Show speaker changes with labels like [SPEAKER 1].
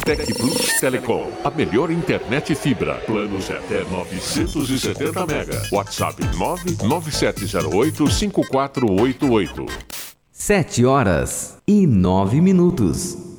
[SPEAKER 1] Tec Plus Telecom, a melhor internet fibra. Planos até 970 mega. WhatsApp 99708-5488.
[SPEAKER 2] 7 horas e 9 minutos.